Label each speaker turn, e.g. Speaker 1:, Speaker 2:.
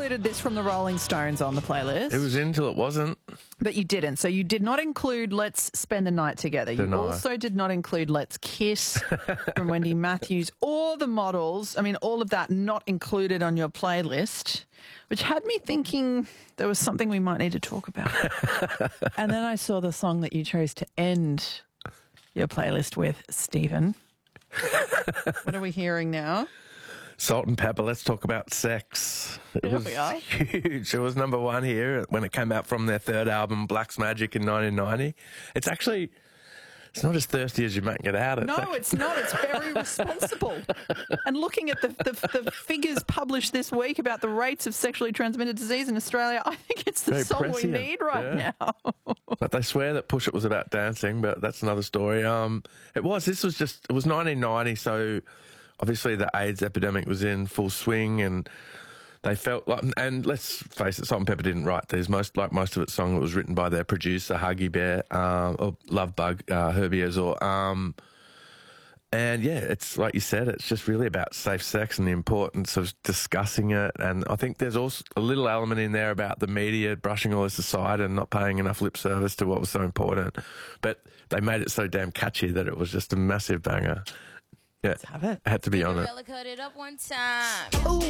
Speaker 1: included this from the Rolling Stones on the playlist.
Speaker 2: It was in till it wasn't.
Speaker 1: But you didn't. So you did not include Let's Spend the Night Together. You also did not include Let's Kiss from Wendy Matthews or The Models. I mean, all of that not included on your playlist, which had me thinking there was something we might need to talk about. And then I saw the song that you chose to end your playlist with, Stephen. What are we hearing now?
Speaker 2: Salt and Pepper, Let's Talk About Sex. It was huge. It was number one here when it came out from their third album, Black's Magic, in 1990. It's not as thirsty as you make it out.
Speaker 1: It's not. It's very responsible. And looking at the figures published this week about the rates of sexually transmitted disease in Australia, I think it's the song we need now.
Speaker 2: But they swear that Push It was about dancing, but that's another story. It was 1990, so obviously the AIDS epidemic was in full swing, and they felt like, and let's face it, Salt and Pepper didn't write these. Most of its song, it was written by their producer, Huggy Bear, or Love Bug, Herbie Azor. And yeah, it's like you said, it's just really about safe sex and the importance of discussing it. And I think there's also a little element in there about the media brushing all this aside and not paying enough lip service to what was so important. But they made it so damn catchy that it was just a massive banger. Yeah,
Speaker 1: Let's have it.
Speaker 2: I had to be on it.
Speaker 3: Cut it up one time.